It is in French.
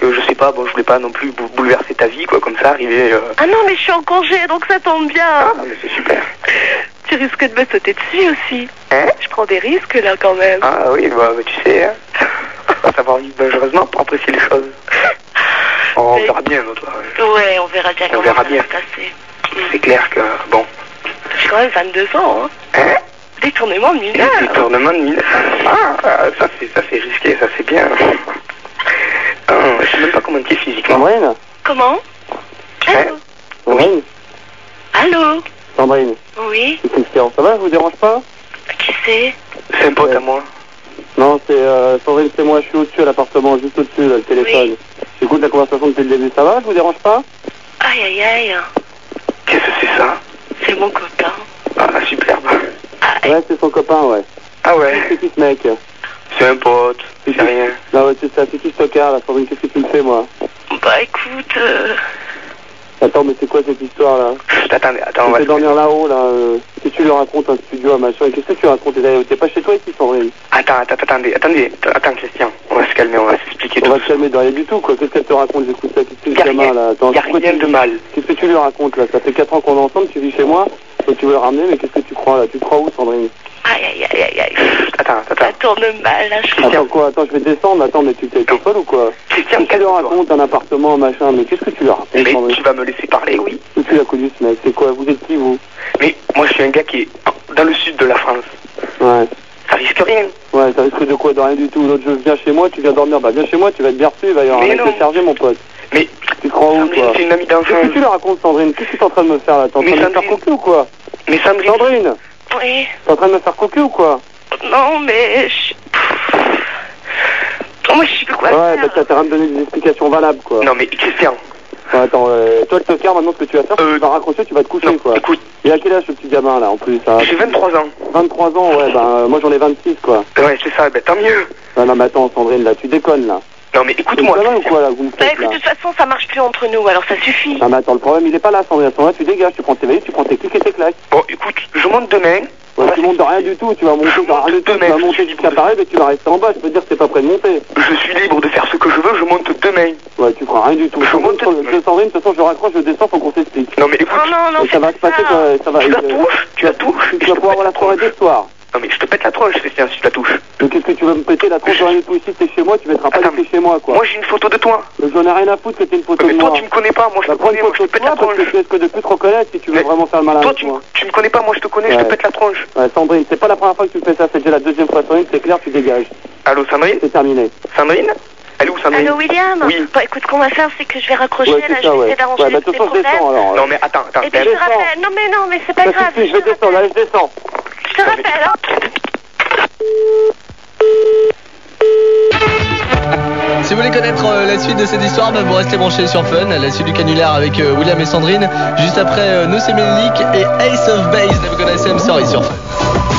que je sais pas, bon, je voulais pas non plus bouleverser ta vie, quoi, comme ça, arriver... Ah non, mais je suis en congé, donc ça tombe bien. Ah, mais c'est super. Tu risques de me sauter dessus aussi. Hein? Je prends des risques, là, quand même. Ah oui, bah, tu sais, hein. Faut savoir vivre dangereusement pour apprécier les choses. On verra bien, notre... Ouais, on verra bien on comment verra ça bien. va se passer. C'est clair que, bon... J'ai quand même 22 ans, hein. Hein? Détournement de mineur. Détournement de mineur. Ah, ça c'est risqué, ça c'est bien. Ah, je sais même pas comment tu es physiquement. Sandrine? Comment? Allô? Sandrine? Allô? Sandrine? Oui? C'est Christian. Ça va, je vous dérange pas? Qui c'est? C'est un pote à moi. Non, c'est Sandrine, c'est moi, je suis au-dessus à l'appartement, juste au-dessus, là, le téléphone. Oui. J'écoute la conversation depuis le début. Ça va, je vous dérange pas? Aïe, aïe, aïe. Qu'est-ce que c'est ça? C'est mon copain. Ah, superbe. Ah, Ouais, c'est son copain, ouais. Ah ouais? C'est qui ce mec? C'est un pote, c'est rien. Non, ouais, c'est ça, c'est qui ce tocard, là, Sandrine? Qu'est-ce que tu me fais, moi? bah écoute... Attends, mais c'est quoi cette histoire, là? Attendez, Tu on va... fais dormir là-haut, là. Qu'est-ce que tu lui racontes, un studio, un machin? Qu'est-ce que tu racontes? T'es pas chez toi ici, Sandrine? Attends, Christian. On va se calmer, on va s'expliquer tout. On va se calmer de rien du tout, quoi. Qu'est-ce qu'elle te raconte? J'écoute ça. Qu'est-ce que Y a le gamin, rien, là? Attends, y a rien de mal. Qu'est-ce que tu lui racontes, là? Ça fait 4 ans qu'on est ensemble, tu vis chez moi, et tu veux le ramener, mais qu'est-ce que tu crois, là? Tu crois où, Sandrine? Aïe, aïe, aïe, aïe, aïe. Attends. Ça tourne mal, là, je Attends, quoi? Attends, je vais descendre. Attends, mais tu t'es folle ou quoi? Christian, Qu'est-ce que tu lui racontes, un appartement, machin? Mais qu'est-ce que tu lui racontes, Mais Sandrine? tu vas me laisser parler, oui. Où tu l'as connu, ce mec? C'est quoi? Vous êtes qui, vous? Mais moi, je suis un gars qui est dans le sud de la France. Ouais. Ça risque rien. Ouais, ça risque de quoi? De rien du tout. L'autre, je viens chez moi, tu viens dormir. Bah, viens chez moi, tu vas être bien reçu, il va y avoir un Mais mec non. de chargé, mon pote. Mais Tu crois où, Sandrine, quoi? c'est une amie d'enfance. Qu'est-ce que tu lui racontes, Sandrine? Qu'est-ce que t'es en train de me faire, là? T'es en train Mais de me faire Sandrine. coquer ou quoi? Mais Sandrine... Sandrine! Oui. T'es en train de me faire coquer ou quoi? Non, mais... Moi, je sais plus quoi Ouais, faire. bah t'as rien de donner des explications valables, quoi. Non, mais Christian... Ouais, attends, toi, le tocard, maintenant, ce que tu vas faire, c'est que tu vas raccrocher, tu vas te coucher, Non, quoi. écoute, Il a quel âge, ce petit gamin, là, en plus, hein? j'ai 23 ans. 23 ans, ouais, bah, moi, j'en ai 26, quoi. Ouais, c'est ça, ben tant mieux. Non, mais attends, Sandrine, là, tu déconnes, là. Non, mais C'est écoute-moi, ça va ou Christian. quoi, là, vous me Bah faites, écoute, là? de toute façon, ça marche plus entre nous, alors ça suffit. Non, mais attends, le problème, il est pas là, Sandrine. À ce moment-là, tu dégages, tu prends tes valises, tu prends tes clics et tes claques. Bon, écoute, je monte demain. Ouais, tu montes de rien du tout, tu vas monter de rien du tout, tu vas monter jusqu'à Paris, mais tu vas rester en bas, je peux te dire que t'es pas prêt de monter. Je suis libre de faire ce que je veux, je monte demain. Ouais, tu feras rien du tout. Je monte- Sandrine, de toute façon, je raccroche, je descends, faut qu'on s'explique. Non, mais écoute, Non, Et ça va se passer, quoi, ça va... tu la touches, tu la touches. Tu vas pouvoir avoir la soirée de soir. Non, mais je te pète la tronche, Christian, si tu la touches. Mais qu'est-ce que tu vas me péter la tronche de rien du tout ici, t'es chez moi, tu mettras pas Attends, laisser chez moi, quoi. Moi, j'ai une photo de toi. Mais j'en ai rien à foutre que t'aies une photo Mais de toi, moi. tu me connais pas, moi je Bah, te prends une connais, moi je photo te de pète toi la parce tronche. que tu risques de plus te reconnaître si tu veux Mais vraiment faire le malin Toi, avec moi. tu me connais pas, moi je te connais, je Ouais. te pète la tronche. Ouais, Sandrine, c'est pas la première fois que tu fais ça, c'est déjà la deuxième fois, Sandrine, c'est clair, tu dégages. Allô, Sandrine? C'est terminé. Sandrine? Elle est où, Sandrine? Allô, William? Oui. Bah écoute, ce qu'on va faire, c'est que je vais raccrocher, Ouais, là, c'est je ça, vais ouais. essayer d'arranger Ouais, bah, tous de tes toute façon, je problèmes. descends, alors. Non, mais attends. Et puis je te descends. rappelle. Non, mais c'est pas Ça grave. suffit, je vais descendre, là, je descends. Je te rappelle, hein. Si vous voulez connaître la suite de cette histoire, bah, vous restez branchés sur Fun, la suite du canular avec William et Sandrine, juste après No C'est Menelik et Ace of Base, Never Gonna Say I'm Sorry sur Fun.